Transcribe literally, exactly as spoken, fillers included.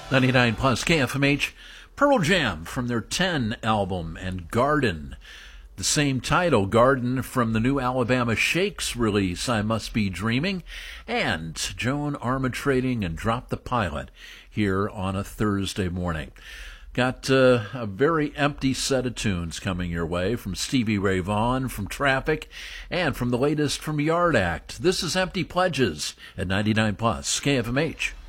ninety-nine plus K F M H, Pearl Jam from their ten album, and Garden. The same title, Garden, from the new Alabama Shakes release, I Must Be Dreaming, and Joan Armatrading and Drop the Pilot here on a Thursday morning. Got uh, a very empty set of tunes coming your way from Stevie Ray Vaughan, from Traffic, and from the latest from Yard Act. This is Empty Pledges at ninety-nine plus K F M H.